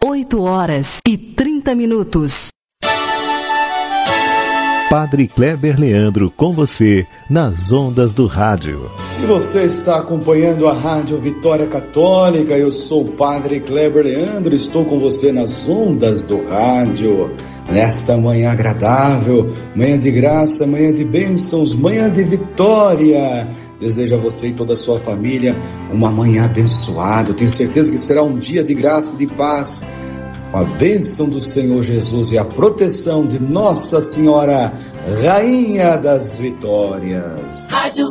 8h30. Padre Kleber Leandro com você nas ondas do rádio. E você está acompanhando a Rádio Vitória Católica. Eu sou o Padre Kleber Leandro, estou com você nas ondas do rádio. Nesta manhã agradável, manhã de graça, manhã de bênçãos, manhã de vitória. Desejo a você e toda a sua família uma manhã abençoada. Eu tenho certeza que será um dia de graça e de paz, com a bênção do Senhor Jesus e a proteção de Nossa Senhora, Rainha das Vitórias. Rádio